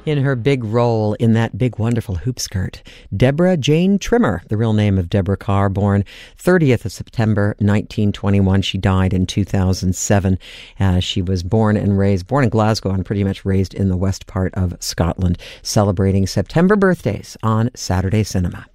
in her big role in that big, wonderful hoop skirt. Deborah Jane Trimmer, the real name of Deborah Carr, born 30th of September 1921. She died in 2007. She was born in Glasgow and pretty much raised in the west part of Scotland, celebrating September birthdays on Saturday Cinema.